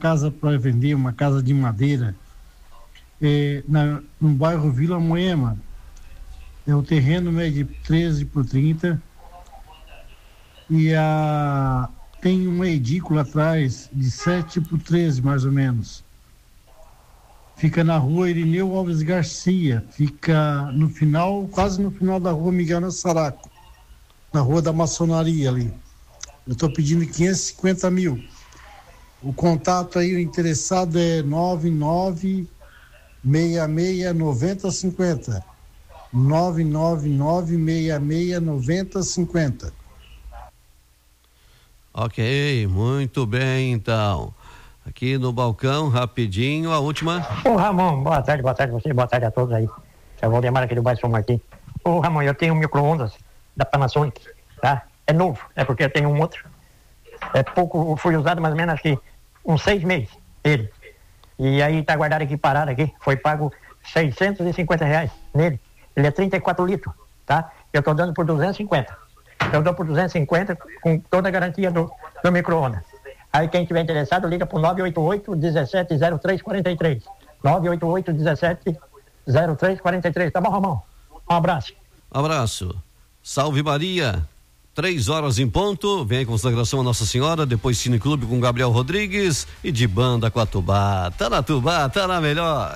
casa para vender, uma casa de madeira, no bairro Vila Moema. O terreno é de 13 por 30 e tem uma edícula atrás de 7 por 13 mais ou menos. Fica na rua Irineu Alves Garcia, fica no final, quase no final da rua Miguel Nassaraco, na rua da maçonaria ali. Eu estou pedindo 550 mil. O contato aí, o interessado é 99669050. 999669050. Ok, muito bem, então. Aqui no balcão, rapidinho, a última. Ô Ramon, boa tarde você, boa tarde a todos aí. Eu vou demar aqui do bairro São Martim. Ô Ramon, eu tenho um micro-ondas da Panasonic, tá? É novo, é porque eu tenho um outro. É pouco, foi usado mais ou menos acho que uns 6 meses, ele. E aí tá guardado aqui, parado aqui, foi pago R$650 nele. Ele é 34 litros, tá? Eu tô dando por 250. Eu dou por 250 com toda a garantia do micro-ondas. Aí quem tiver interessado, liga pro 988-170343. 988-170343. Tá bom, Ramon? Um abraço. Abraço. Salve Maria. 3h em ponto. Vem a consagração a Nossa Senhora, depois Cine Clube com Gabriel Rodrigues e de banda com a Tubá. Tá na Tubá, tá na melhor.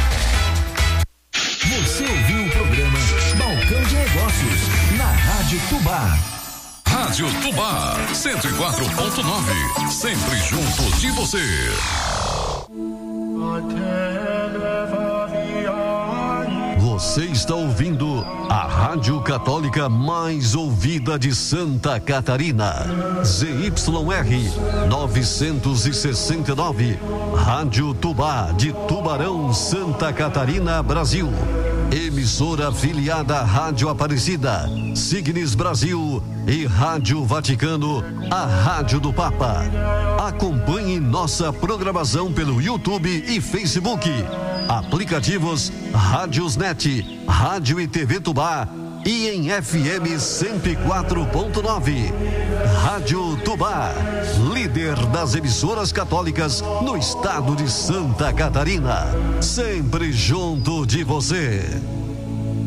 Você ouviu o programa Balcão de Negócios na Rádio Tubá. Rádio Tubá 104.9, sempre junto de você. Você está ouvindo a Rádio Católica mais ouvida de Santa Catarina. ZYR 969, Rádio Tubá de Tubarão, Santa Catarina, Brasil. Emissora afiliada à Rádio Aparecida, Signes Brasil e Rádio Vaticano, a Rádio do Papa. Acompanhe nossa programação pelo YouTube e Facebook. Aplicativos Rádiosnet, Rádio e TV Tubá e em FM 104.9. Rádio Tubá, líder das emissoras católicas no estado de Santa Catarina. Sempre junto de você.